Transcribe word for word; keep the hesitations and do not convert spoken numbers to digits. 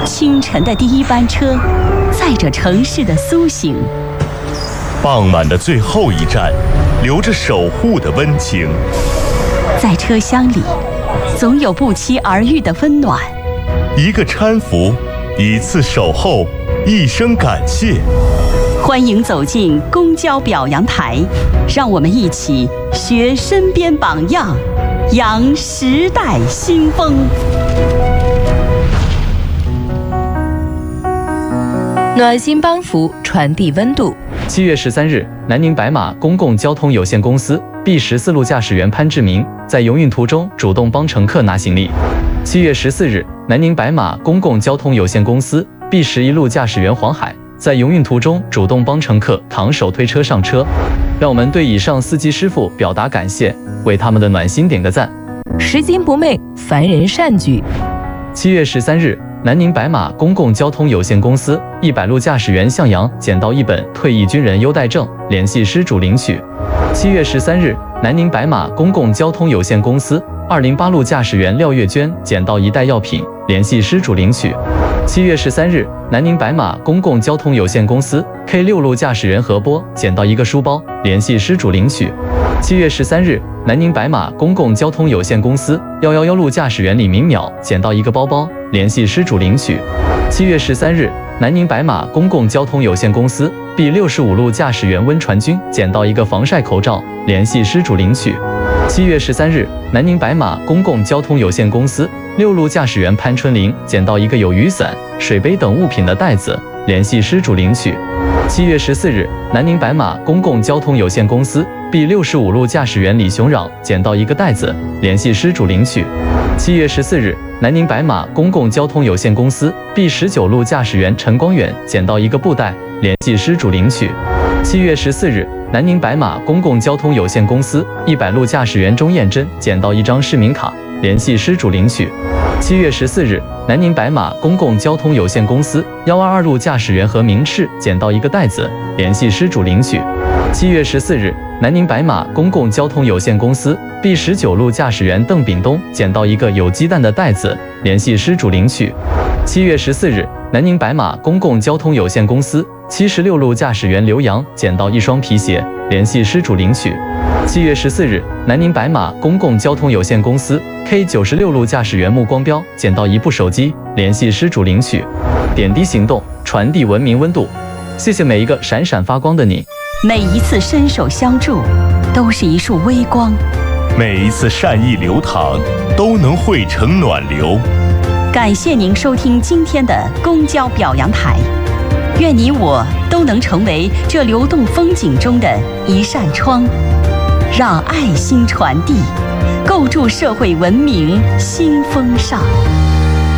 清晨的第一班车，载着城市的苏醒； 傍晚的最后一站，留着守护的温情。 在车厢里，总有不期而遇的温暖。 一个搀扶，一次守候，一声感谢。 欢迎走进公交表扬台，让我们一起学身边榜样，扬时代新风。 暖心帮扶，传递温度。 七月十三日，南宁白马公共交通有限公司 B 十四路驾驶员潘志明在营运途中主动帮乘客拿行李。七月十四日，南宁白马公共交通有限公司 B 十一路驾驶员黄海在营运途中主动帮乘客扛手推车上车。让我们对以上司机师傅表达感谢，为他们的暖心点个赞。 拾金不昧，凡人善举。 七月十三日，南宁白马公共交通有限公司一百路驾驶员向阳捡到一本退役军人优待证，联系失主领取。七月十三日，南宁白马公共交通有限公司二零八路驾驶员廖月娟捡到一袋药品，联系失主领取。七月十三日，南宁白马公共交通有限公司 K 六路驾驶员何波捡到一个书包，联系失主领取。七月十三日，南宁白马公共交通有限公司一一一路驾驶员李明淼捡到一个包包，联系失主领取。七月十三日，南宁白马公共交通有限公司 B 六十五路驾驶员温传军捡到一个防晒口罩，联系失主领取。七月十三日，南宁白马公共交通有限公司六路驾驶员潘春玲捡到一个有雨伞、水杯等物品的袋子，联系失主领取。七月十四日，南宁白马公共交通有限公司 B 六十五路驾驶员李雄壤捡到一个袋子，联系失主领取。七月十四日，南宁白马公共交通有限公司 B 十九路驾驶员陈光远捡到一个布袋，联系失主领取。七月十四日，南宁白马公共交通有限公司一百路驾驶员钟艳珍捡到一张市民卡，联系失主领取。七月十四日，南宁白马公共交通有限公司一二二路驾驶员何明赤捡到一个袋子，联系失主领取。七月十四日，南宁白马公共交通有限公司 B 十九路驾驶员邓炳东捡到一个有鸡蛋的袋子，联系失主领取。七月十四日，南宁白马公共交通有限公司七十六路驾驶员刘洋捡到一双皮鞋，联系失主领取。七月十四日，南宁白马公共交通有限公司 K 九十六路驾驶员穆光标捡到一部手机，联系失主领取。点滴行动，传递文明温度。谢谢每一个闪闪发光的你， 每一次伸手相助，都是一束微光； 每一次善意流淌，都能汇成暖流。 感谢您收听今天的公交表扬台，愿你我都能成为这流动风景中的一扇窗，让爱心传递，构筑社会文明新风尚。